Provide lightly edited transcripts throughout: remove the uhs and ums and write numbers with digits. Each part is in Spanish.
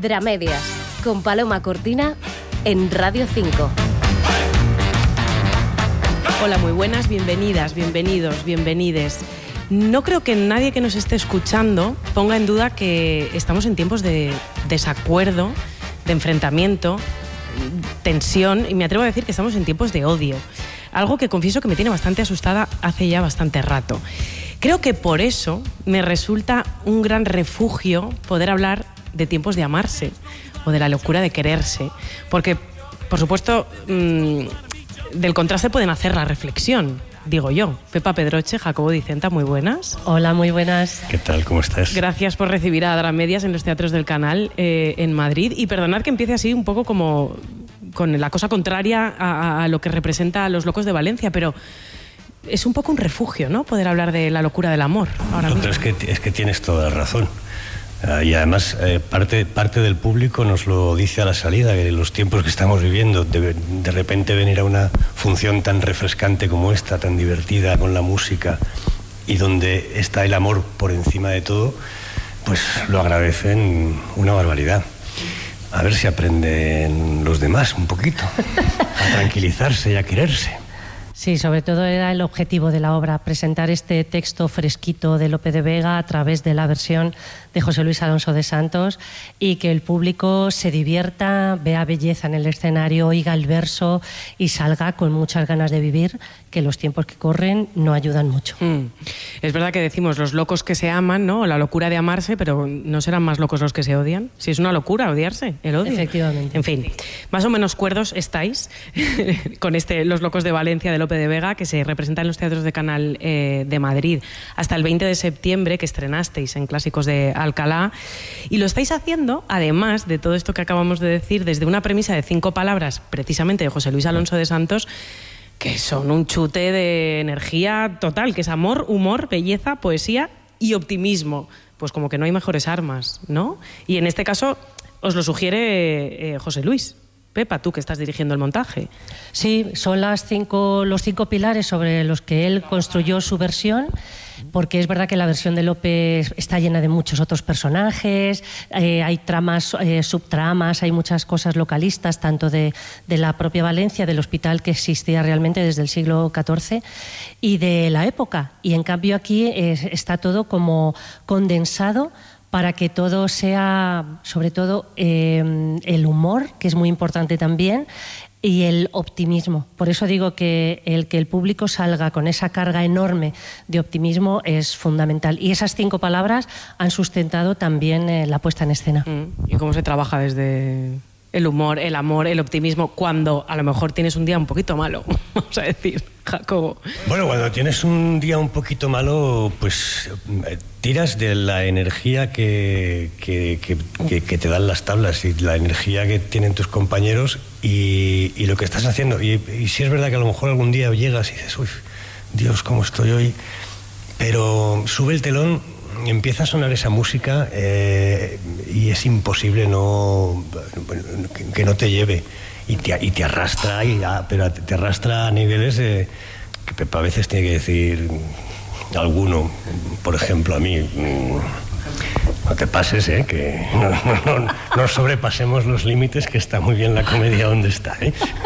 Dramedias, con Paloma Cortina en Radio 5. Hola, muy buenas, bienvenidas, bienvenidos, bienvenides. No creo que nadie que nos esté escuchando ponga en duda que estamos en tiempos de desacuerdo, de enfrentamiento, tensión, y me atrevo a decir que estamos en tiempos de odio. Algo que confieso que me tiene bastante asustada hace ya bastante rato. Creo que por eso me resulta un gran refugio poder hablar de tiempos de amarse o de la locura de quererse, porque, por supuesto, del contraste pueden hacer la reflexión, digo yo. Pepa Pedroche, Jacobo Dicenta, muy buenas. Hola, muy buenas. ¿Qué tal? ¿Cómo estás? Gracias por recibir a Dramedias en los teatros del Canal en Madrid, y perdonad que empiece así un poco como con la cosa contraria a lo que representa a Los Locos de Valencia, pero es un poco un refugio, ¿no?, poder hablar de la locura del amor ahora mismo. Pero es que tienes toda razón. Y además parte del público nos lo dice a la salida, que en los tiempos que estamos viviendo, de repente venir a una función tan refrescante como esta, tan divertida con la música, y donde está el amor por encima de todo, pues lo agradecen una barbaridad. A ver si aprenden los demás un poquito a tranquilizarse y a quererse. Sí, sobre todo era el objetivo de la obra, presentar este texto fresquito de Lope de Vega a través de la versión de José Luis Alonso de Santos, y que el público se divierta, vea belleza en el escenario, oiga el verso y salga con muchas ganas de vivir, que los tiempos que corren no ayudan mucho. Es verdad que decimos los locos que se aman, ¿no?, la locura de amarse, pero ¿no serán más locos los que se odian? Si es una locura odiarse, el odio. Efectivamente. En fin, más o menos cuerdos estáis con Los Locos de Valencia de Lope de Vega, que se representa en los teatros de Canal de Madrid hasta el 20 de septiembre, que estrenasteis en Clásicos de Alcalá, y lo estáis haciendo, además de todo esto que acabamos de decir, desde una premisa de 5 palabras, precisamente de José Luis Alonso de Santos, que son un chute de energía total, que es amor, humor, belleza, poesía y optimismo. Pues como que no hay mejores armas, ¿no? Y en este caso os lo sugiere José Luis. Pepa, tú que estás dirigiendo el montaje. Sí, son los 5 pilares sobre los que él construyó su versión, porque es verdad que la versión de Lope está llena de muchos otros personajes, hay tramas, subtramas, hay muchas cosas localistas, tanto de la propia Valencia, del hospital que existía realmente desde el siglo XIV, y de la época. Y en cambio aquí está todo como condensado, para que todo sea, sobre todo, el humor, que es muy importante también, y el optimismo. Por eso digo que el público salga con esa carga enorme de optimismo es fundamental. Y esas 5 palabras han sustentado también la puesta en escena. ¿Y cómo se trabaja desde el humor, el amor, el optimismo, cuando a lo mejor tienes un día un poquito malo, vamos a decir, Jacobo? Bueno, cuando tienes un día un poquito malo, pues tiras de la energía que te dan las tablas y la energía que tienen tus compañeros y lo que estás haciendo. Y sí es verdad que a lo mejor algún día llegas y dices, uy, Dios, ¿cómo estoy hoy? Pero sube el telón, empieza a sonar esa música y es imposible que no te lleve. Y te arrastra, pero te arrastra a niveles que Pepa a veces tiene que decir alguno, por ejemplo, a mí, no te pases, que no sobrepasemos los límites, que está muy bien la comedia donde está,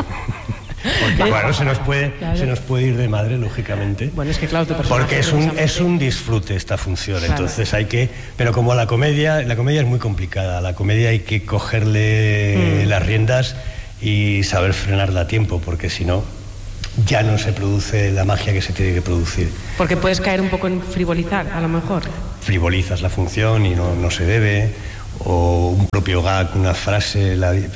Porque claro, se nos puede ir de madre, lógicamente. Bueno, es que claro, porque es un disfrute esta función, claro. Entonces hay que... Pero como la comedia es muy complicada, la comedia hay que cogerle las riendas y saber frenarla a tiempo, porque si no, ya no se produce la magia que se tiene que producir. Porque puedes caer un poco en frivolizar, a lo mejor. Frivolizas la función y no se debe, o un propio gag, una frase,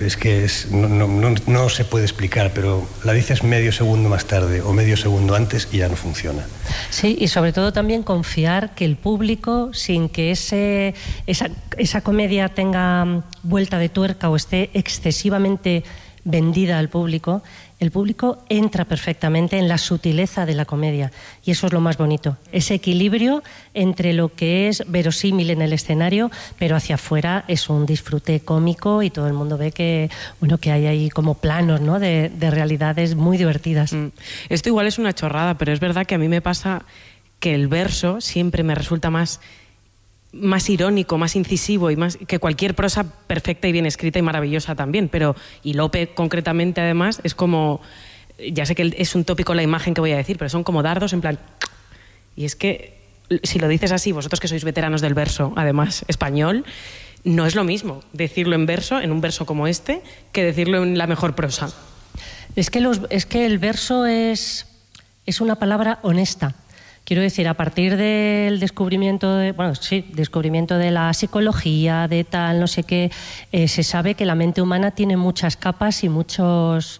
no se puede explicar, pero la dices medio segundo más tarde o medio segundo antes y ya no funciona. Sí, y sobre todo también confiar que el público, sin que esa comedia tenga vuelta de tuerca o esté excesivamente vendida al público, el público entra perfectamente en la sutileza de la comedia, y eso es lo más bonito, ese equilibrio entre lo que es verosímil en el escenario, pero hacia afuera es un disfrute cómico y todo el mundo ve que hay ahí como planos, ¿no?, de realidades muy divertidas. Esto igual es una chorrada, pero es verdad que a mí me pasa que el verso siempre me resulta más más irónico, más incisivo y más que cualquier prosa perfecta y bien escrita y maravillosa también, y Lope concretamente además es como, ya sé que es un tópico la imagen que voy a decir, pero son como dardos en plan, y es que si lo dices así, vosotros que sois veteranos del verso, además español, no es lo mismo decirlo en verso, en un verso como este, que decirlo en la mejor prosa. Es que el verso es una palabra honesta. Quiero decir, a partir del descubrimiento de la psicología, de tal, no sé qué, se sabe que la mente humana tiene muchas capas y muchos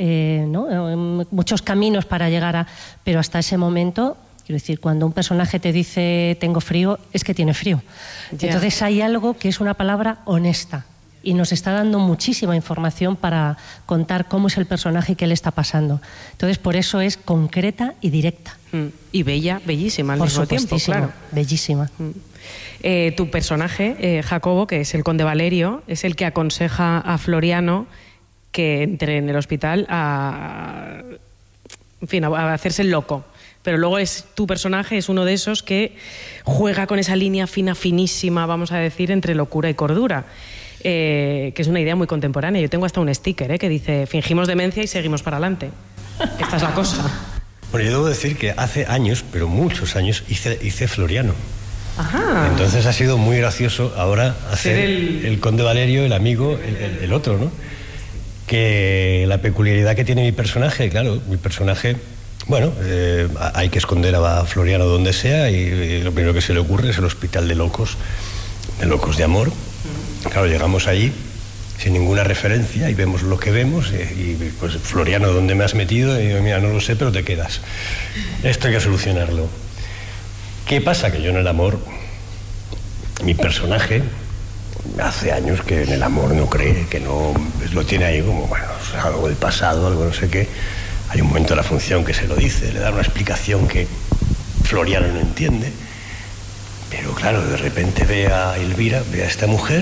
caminos para llegar a... Pero hasta ese momento, quiero decir, cuando un personaje te dice tengo frío, es que tiene frío. Yeah. Entonces hay algo que es una palabra honesta. Y nos está dando muchísima información para contar cómo es el personaje y qué le está pasando. Entonces, por eso es concreta y directa. Y bellísima al mismo tiempo, claro. Bellísima. Tu personaje, Jacobo, que es el conde Valerio, es el que aconseja a Floriano que entre en el hospital a hacerse el loco. Pero luego tu personaje es uno de esos que juega con esa línea fina, finísima, vamos a decir, entre locura y cordura. Que es una idea muy contemporánea. Yo tengo hasta un sticker que dice fingimos demencia y seguimos para adelante. Esta es la cosa. Bueno, yo debo decir que hace años, pero muchos años, hice Floriano. Ajá. Entonces ha sido muy gracioso ahora hacer el conde Valerio, el amigo, el otro, ¿no? Que la peculiaridad que tiene mi personaje, claro, bueno, hay que esconder a Floriano donde sea y lo primero que se le ocurre es el hospital de locos de amor. Claro, llegamos allí sin ninguna referencia y vemos lo que vemos y pues Floriano, ¿dónde me has metido? Y yo, mira, no lo sé, pero te quedas. Esto hay que solucionarlo. ¿Qué pasa? Que yo en el amor, mi personaje hace años que en el amor no cree, que no lo tiene ahí como, bueno, algo del pasado, algo no sé qué. Hay un momento de la función que se lo dice, le da una explicación que Floriano no entiende. Pero claro, de repente ve a Elvira, ve a esta mujer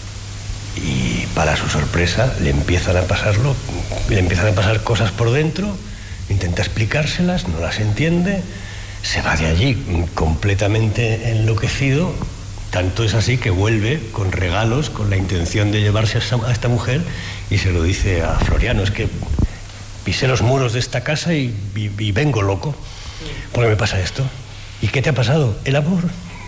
y para su sorpresa le empiezan a pasar cosas por dentro, intenta explicárselas, no las entiende, se va de allí completamente enloquecido, tanto es así que vuelve con regalos, con la intención de llevarse a esta mujer y se lo dice a Floriano, es que pisé los muros de esta casa y vengo loco, porque me pasa esto. ¿Y qué te ha pasado? El amor.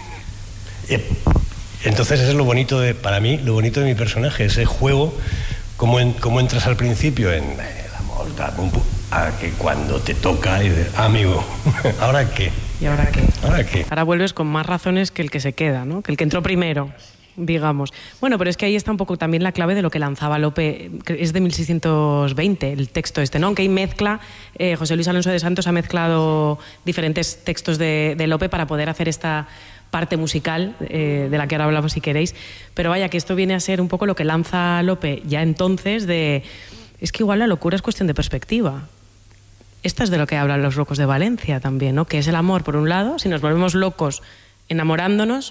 Entonces eso es lo bonito para mí, lo bonito de mi personaje, ese juego, cómo entras al principio en el amor, a que cuando te toca y dices, amigo, ¿ahora qué? ¿Y ahora qué? ¿Ahora qué? Ahora vuelves con más razones que el que se queda, ¿no? Que el que entró primero, digamos. Bueno, pero es que ahí está un poco también la clave de lo que lanzaba Lope, que es de 1620, el texto este, ¿no? Aunque ahí mezcla, José Luis Alonso de Santos ha mezclado diferentes textos de Lope para poder hacer esta parte musical de la que ahora hablamos si queréis, pero vaya que esto viene a ser un poco lo que lanza Lope ya entonces es que igual la locura es cuestión de perspectiva. Esto es de lo que hablan los locos de Valencia también, ¿no? Que es el amor por un lado, si nos volvemos locos enamorándonos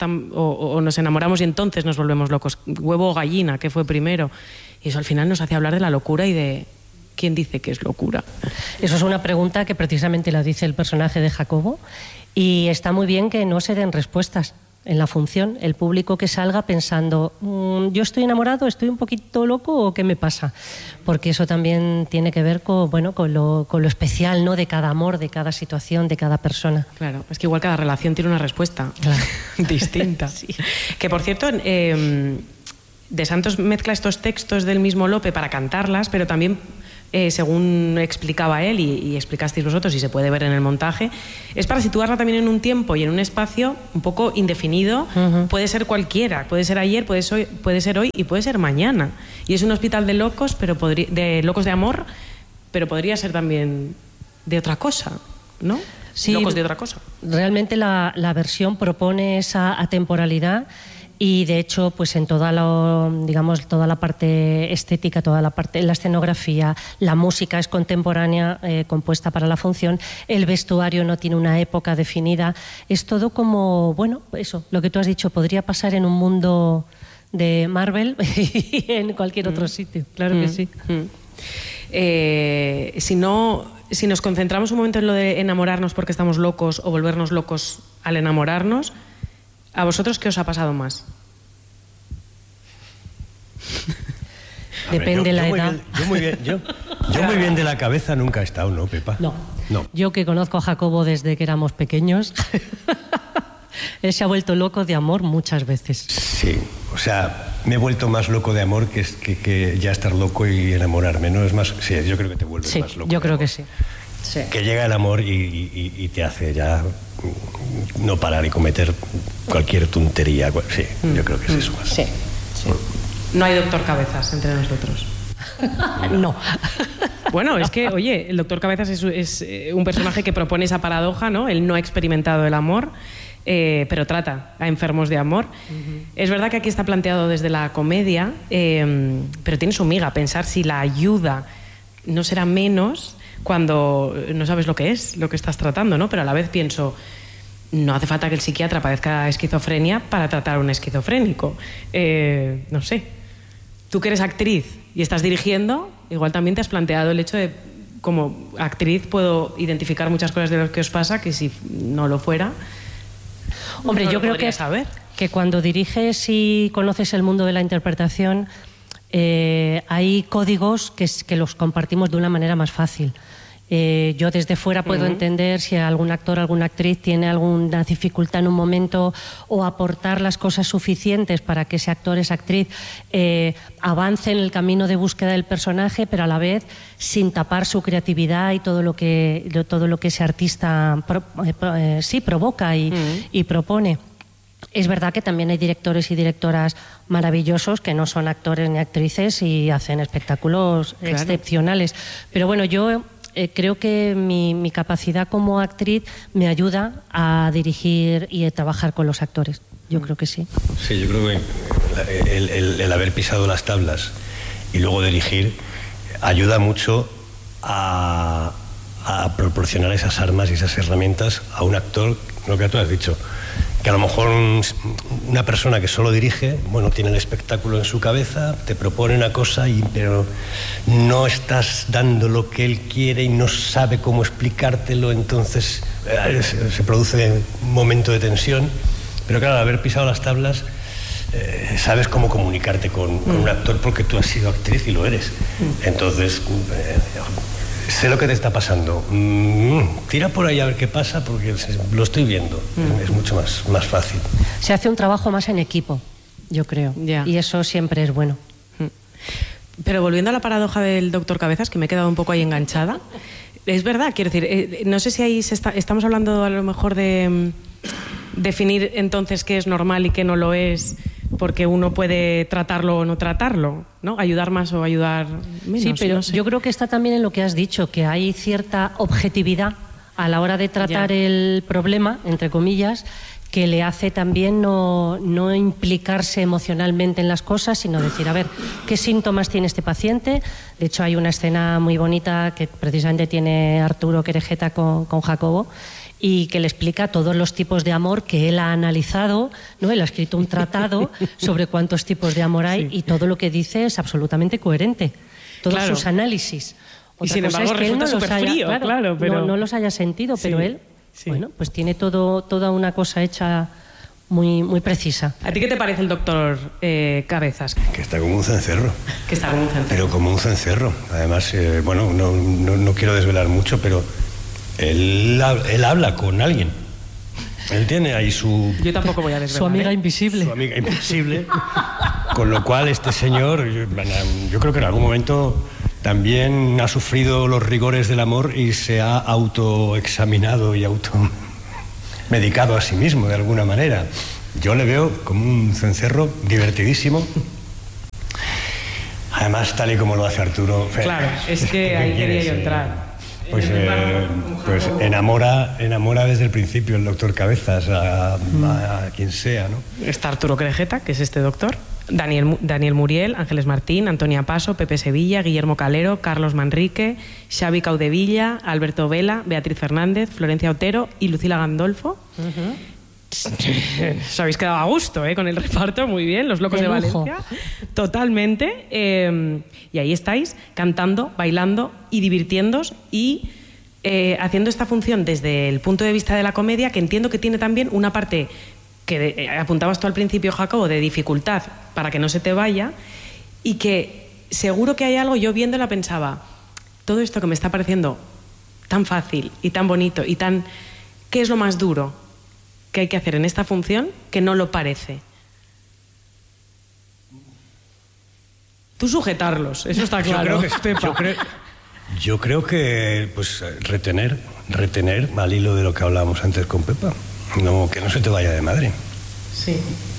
o nos enamoramos y entonces nos volvemos locos, huevo o gallina, ¿qué fue primero? Y eso al final nos hace hablar de la locura y de ¿quién dice que es locura? Eso es una pregunta que precisamente la dice el personaje de Jacobo. Y está muy bien que no se den respuestas en la función. El público que salga pensando, ¿yo estoy enamorado, estoy un poquito loco o qué me pasa? Porque eso también tiene que ver con lo especial, ¿no? De cada amor, de cada situación, de cada persona. Claro, es que igual cada relación tiene una respuesta distinta. Sí. Que por cierto, De Santos mezcla estos textos del mismo Lope para cantarlas, pero también... según explicaba él y explicasteis vosotros y se puede ver en el montaje, es para situarla también en un tiempo y en un espacio un poco indefinido. Puede ser cualquiera, puede ser ayer, puede ser hoy y puede ser mañana. Y es un hospital de locos, de locos de amor, pero podría ser también de otra cosa, ¿no? Sí, locos de otra cosa. Realmente la versión propone esa atemporalidad. Y de hecho, pues en toda la parte estética, la escenografía, la música es contemporánea, compuesta para la función, el vestuario no tiene una época definida, es todo como, bueno, eso, lo que tú has dicho, podría pasar en un mundo de Marvel y en cualquier otro sitio, claro que sí. Si nos concentramos un momento en lo de enamorarnos porque estamos locos o volvernos locos al enamorarnos, ¿A vosotros qué os ha pasado más? Depende la edad. Yo muy bien de la cabeza nunca he estado, ¿no, Pepa? No. Yo que conozco a Jacobo desde que éramos pequeños, él se ha vuelto loco de amor muchas veces. Sí, o sea, me he vuelto más loco de amor que ya estar loco y enamorarme, ¿no? Es más, sí, yo creo que te vuelves más loco. Yo creo que sí. Sí. Que llega el amor y te hace ya no parar y cometer cualquier tontería. Sí, yo creo que es eso más. Sí. No hay doctor Cabezas entre nosotros. No. Bueno, es que, oye, el doctor Cabezas es un personaje que propone esa paradoja, ¿no? Él no ha experimentado el amor, pero trata a enfermos de amor. Es verdad que aquí está planteado desde la comedia, pero tiene su miga pensar si la ayuda no será menos cuando no sabes lo que es, lo que estás tratando, ¿no? Pero a la vez pienso, no hace falta que el psiquiatra padezca esquizofrenia para tratar a un esquizofrénico. No sé. Tú que eres actriz y estás dirigiendo, igual también te has planteado el hecho de, como actriz puedo identificar muchas cosas de lo que os pasa que si no lo fuera, hombre, no yo lo creo podría saber. que cuando diriges y conoces el mundo de la interpretación, hay códigos que los compartimos de una manera más fácil. Yo desde fuera puedo entender si algún actor o alguna actriz tiene alguna dificultad en un momento o aportar las cosas suficientes para que ese actor, esa actriz avance en el camino de búsqueda del personaje, pero a la vez sin tapar su creatividad y todo lo que ese artista provoca y propone. Es verdad que también hay directores y directoras maravillosos que no son actores ni actrices y hacen espectáculos excepcionales. Pero bueno, yo creo que mi capacidad como actriz me ayuda a dirigir y a trabajar con los actores. Yo creo que sí. Sí, yo creo que el haber pisado las tablas y luego dirigir ayuda mucho a proporcionar esas armas y esas herramientas a un actor, lo que tú has dicho, que a lo mejor una persona que solo dirige, bueno, tiene el espectáculo en su cabeza, te propone una cosa, pero no estás dando lo que él quiere y no sabe cómo explicártelo, entonces se produce un momento de tensión. Pero claro, al haber pisado las tablas, sabes cómo comunicarte con un actor porque tú has sido actriz y lo eres. Entonces, sé lo que te está pasando. Tira por ahí a ver qué pasa porque lo estoy viendo. Es mucho más fácil. Se hace un trabajo más en equipo, yo creo. Ya. Y eso siempre es bueno. Pero volviendo a la paradoja del doctor Cabezas, que me he quedado un poco ahí enganchada, es verdad, quiero decir, no sé si ahí estamos hablando a lo mejor de definir entonces qué es normal y qué no lo es, porque uno puede tratarlo o no tratarlo, ¿no? Ayudar más o ayudar menos. Sí, pero no sé. yo creo que está también en lo que has dicho, que hay cierta objetividad a la hora de tratar el problema, entre comillas, que le hace también no implicarse emocionalmente en las cosas, sino decir, a ver, ¿qué síntomas tiene este paciente? De hecho, hay una escena muy bonita que precisamente tiene Arturo Querejeta con Jacobo, y que le explica todos los tipos de amor que él ha analizado, ¿no? Él ha escrito un tratado sobre cuántos tipos de amor hay y todo lo que dice es absolutamente coherente. Todos sus análisis. Y sin embargo resulta súper frío, claro, pero no los haya sentido, pero él, bueno, pues tiene toda una cosa hecha muy, muy precisa. ¿A ti qué te parece el doctor Cabezas? Que está como un cencerro. Que está como un cencerro. Pero como un cencerro. Además, bueno, no quiero desvelar mucho, pero él habla con alguien. Él tiene ahí su... Yo tampoco voy a desvelar. Su amiga invisible. Su amiga invisible. Con lo cual este señor, yo creo que en algún momento también ha sufrido los rigores del amor y se ha autoexaminado y automedicado a sí mismo de alguna manera. Yo le veo como un cencerro divertidísimo. Además, tal y como lo hace Arturo... Claro, es que ahí quería yo entrar. Pues enamora desde el principio el doctor Cabezas a quien sea, ¿no? Está Arturo Querejeta, que es este doctor, Daniel Muriel, Ángeles Martín, Antonia Paso, Pepe Sevilla, Guillermo Calero, Carlos Manrique, Xavi Caudevilla, Alberto Vela, Beatriz Fernández, Florencia Otero y Lucila Gandolfo. Os habéis quedado a gusto, con el reparto, muy bien, los locos de Valencia, totalmente, y ahí estáis cantando, bailando y divirtiéndoos y haciendo esta función desde el punto de vista de la comedia, que entiendo que tiene también una parte que apuntabas tú al principio, Jacobo, de dificultad para que no se te vaya, y que seguro que hay algo, yo viéndola pensaba, todo esto que me está pareciendo tan fácil y tan bonito y tan... ¿Qué es lo más duro que hay que hacer en esta función que no lo parece? Tú sujetarlos, eso está claro. Yo creo que pues retener al hilo de lo que hablábamos antes con Pepa, que no se te vaya de madre. Sí.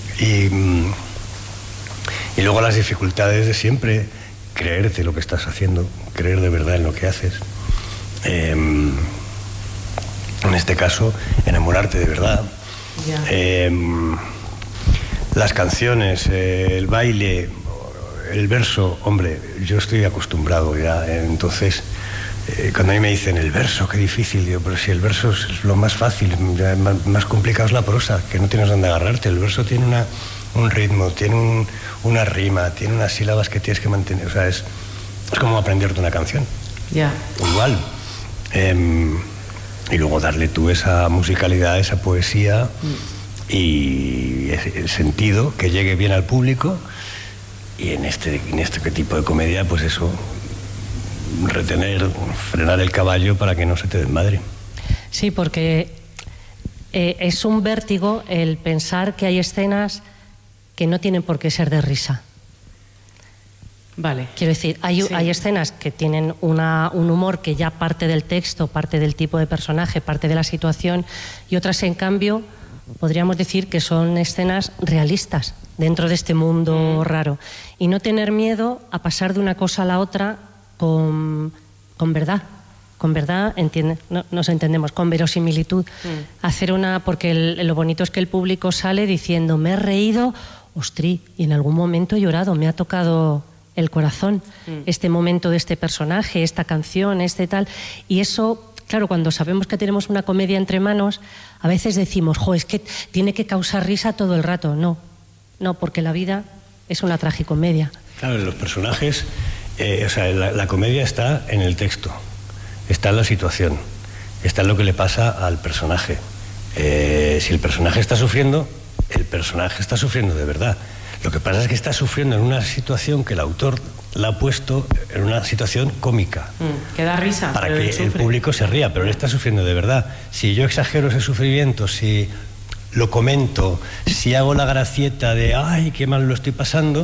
Y luego las dificultades de siempre, creerte lo que estás haciendo, creer de verdad en lo que haces. En este caso, enamorarte de verdad. Yeah. Las canciones, el baile, el verso, hombre, yo estoy acostumbrado ya, entonces cuando a mí me dicen el verso, qué difícil, digo, pero si el verso es lo más fácil, ya más complicado es la prosa, que no tienes dónde agarrarte. El verso tiene un ritmo, tiene una rima, tiene unas sílabas que tienes que mantener, o sea, es como aprenderte una canción. Ya. Igual. Y luego darle tú esa musicalidad, esa poesía y el sentido que llegue bien al público. Y en este tipo de comedia, pues eso, retener, frenar el caballo para que no se te desmadre. Sí, porque es un vértigo el pensar que hay escenas que no tienen por qué ser de risa. Vale. Quiero decir, hay escenas que tienen un humor que ya parte del texto, parte del tipo de personaje, parte de la situación, y otras, en cambio, podríamos decir que son escenas realistas dentro de este mundo raro. Y no tener miedo a pasar de una cosa a la otra con verdad. Con verdad, nos entendemos, con verosimilitud. Hacer porque lo bonito es que el público sale diciendo, me he reído, ostrí, y en algún momento he llorado, me ha tocado el corazón, este momento de este personaje, esta canción, este tal. Y eso, claro, cuando sabemos que tenemos una comedia entre manos, a veces decimos, es que tiene que causar risa todo el rato. No, porque la vida es una tragicomedia. Claro, los personajes, la comedia está en el texto, está en la situación, está en lo que le pasa al personaje. Si el personaje está sufriendo, el personaje está sufriendo de verdad. Lo que pasa es que está sufriendo en una situación que el autor la ha puesto en una situación cómica. Que da risa. Para que el público se ría, pero él está sufriendo de verdad. Si yo exagero ese sufrimiento, si lo comento, si hago la gracieta de ¡ay, qué mal lo estoy pasando!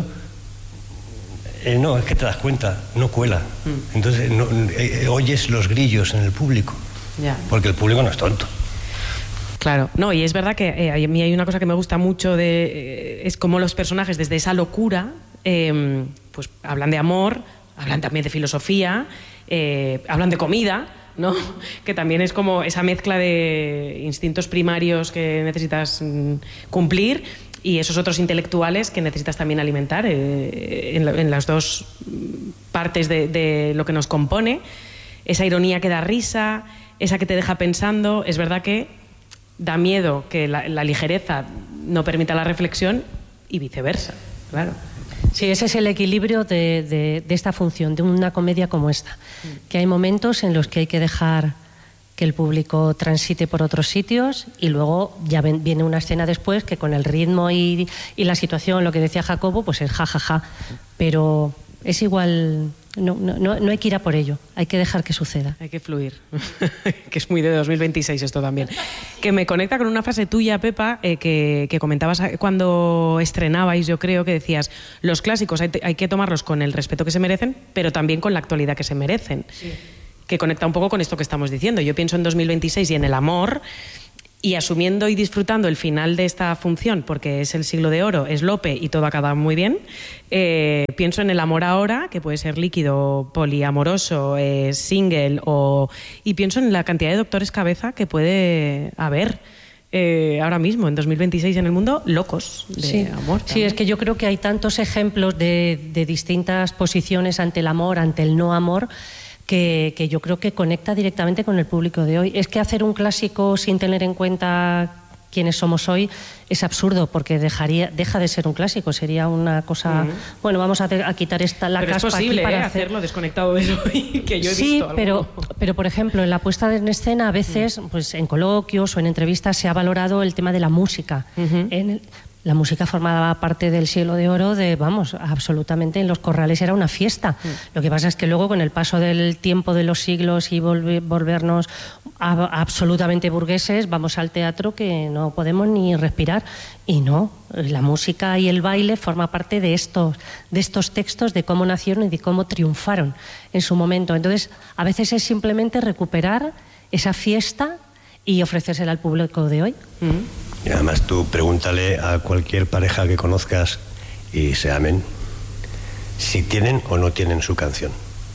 No, es que te das cuenta, no cuela. Entonces oyes los grillos en el público. Ya. Porque el público no es tonto. Claro, no, y es verdad que a mí hay una cosa que me gusta mucho es como los personajes desde esa locura pues hablan de amor, hablan también de filosofía, hablan de comida, ¿no? Que también es como esa mezcla de instintos primarios que necesitas cumplir y esos otros intelectuales que necesitas también alimentar en las dos partes de lo que nos compone. Esa ironía que da risa, esa que te deja pensando. Es verdad que da miedo que la ligereza no permita la reflexión y viceversa, claro. Sí, ese es el equilibrio de esta función, de una comedia como esta. Que hay momentos en los que hay que dejar que el público transite por otros sitios y luego ya viene una escena después que con el ritmo y la situación, lo que decía Jacobo, pues es jajaja. Pero es igual, no hay que ir a por ello, hay que dejar que suceda. Hay que fluir, que es muy de 2026 esto también. Que me conecta con una frase tuya, Pepa, que comentabas cuando estrenabais, yo creo, que decías, los clásicos hay que tomarlos con el respeto que se merecen, pero también con la actualidad que se merecen. Sí. Que conecta un poco con esto que estamos diciendo. Yo pienso en 2026 y en el amor, y asumiendo y disfrutando el final de esta función, porque es el siglo de oro, es Lope y todo acaba muy bien, pienso en el amor ahora, que puede ser líquido, poliamoroso, single, y pienso en la cantidad de doctores cabeza que puede haber ahora mismo, en 2026 en el mundo, locos de amor. Sí, es que yo creo que hay tantos ejemplos de distintas posiciones ante el amor, ante el no amor, que yo creo que conecta directamente con el público de hoy. Es que hacer un clásico sin tener en cuenta quiénes somos hoy, es absurdo, porque deja de ser un clásico, sería una cosa... Bueno, vamos a quitar la pero caspa es posible, aquí para hacerlo desconectado de hoy, que yo he sí, visto algo. pero por ejemplo, en la puesta en escena a veces, pues en coloquios o en entrevistas se ha valorado el tema de la música. La música formaba parte del siglo de oro absolutamente en los corrales era una fiesta. Lo que pasa es que luego con el paso del tiempo de los siglos y volvernos absolutamente burgueses, vamos al teatro que no podemos ni respirar. Y no, la música y el baile forma parte de estos textos, de cómo nacieron y de cómo triunfaron en su momento. Entonces, a veces es simplemente recuperar esa fiesta y ofrecérsela al público de hoy. Y además tú pregúntale a cualquier pareja que conozcas y se amen si tienen o no tienen su canción.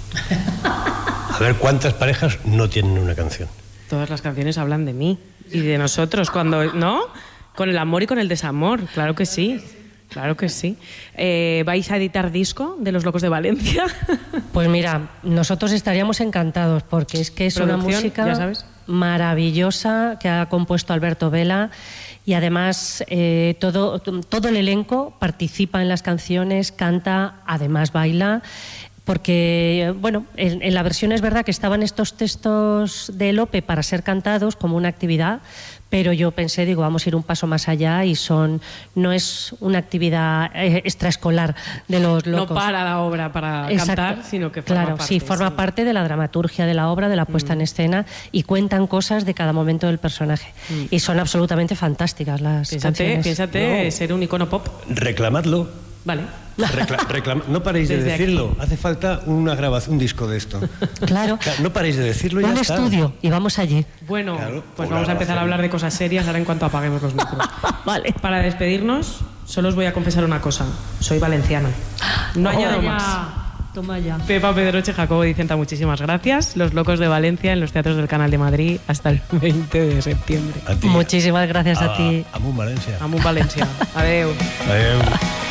A ver cuántas parejas no tienen una canción. Todas las canciones hablan de mí y de nosotros, cuando, ¿no? Con el amor y con el desamor, claro que sí. Claro que sí. ¿Vais a editar disco de Los Locos de Valencia? Pues mira, nosotros estaríamos encantados, porque es que es una música, ya sabes, maravillosa que ha compuesto Alberto Vela, y además todo el elenco participa en las canciones, canta, además baila. Porque, bueno, en la versión es verdad que estaban estos textos de Lope para ser cantados como una actividad, pero yo pensé, vamos a ir un paso más allá y no es una actividad extraescolar de Los Locos. No para la obra para cantar, sino que forma parte. Sí, forma parte de la dramaturgia de la obra, de la puesta en escena, y cuentan cosas de cada momento del personaje. Y son absolutamente fantásticas las canciones. Piénsate ser un icono pop. Reclamadlo. Vale. No paréis de decirlo. Aquí. Hace falta una grabación, un disco de esto. Claro. No paréis de decirlo y ya está. Un estudio y vamos allí. Bueno, claro, pues vamos a empezar a hablar de cosas serias ahora en cuanto apaguemos los micros. Vale. Para despedirnos, solo os voy a confesar una cosa. Soy valenciana. No añado más. Toma ya. Pepa Pedroche, Jacobo Dicenta, muchísimas gracias. Los Locos de Valencia en los teatros del Canal de Madrid hasta el 20 de septiembre. Muchísimas gracias a ti. Amun Valencia. Amun Valencia. Adeu. Adeu.